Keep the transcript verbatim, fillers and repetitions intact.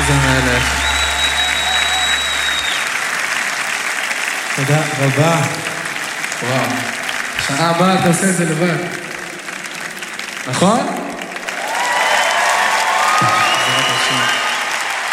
איזה מלך. תודה רבה. וואו. שנה הבאה אתה עושה את זה לבד. נכון?